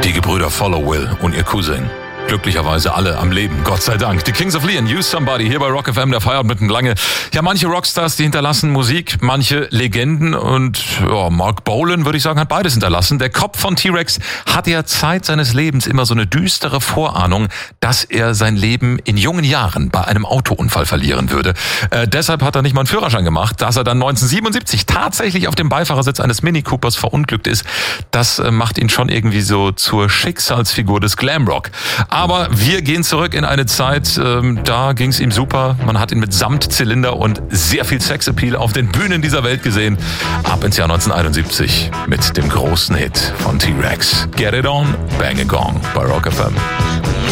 Die Gebrüder Follow Will und ihr Cousin. Glücklicherweise alle am Leben, Gott sei Dank. Die Kings of Leon, Use Somebody, hier bei Rock FM, der Feierabend mitten lange. Ja, manche Rockstars, die hinterlassen Musik, manche Legenden und ja, Mark Bolan, würde ich sagen, hat beides hinterlassen. Der Kopf von T-Rex hatte ja Zeit seines Lebens immer so eine düstere Vorahnung, dass er sein Leben in jungen Jahren bei einem Autounfall verlieren würde. Deshalb hat er nicht mal einen Führerschein gemacht. Dass er dann 1977 tatsächlich auf dem Beifahrersitz eines Mini Coopers verunglückt ist, das macht ihn schon irgendwie so zur Schicksalsfigur des Glamrock. Aber wir gehen zurück in eine Zeit, da ging es ihm super. Man hat ihn mit Samtzylinder und sehr viel Sexappeal auf den Bühnen dieser Welt gesehen. Ab ins Jahr 1971 mit dem großen Hit von T-Rex. Get It On, Bang a Gong bei Rock FM.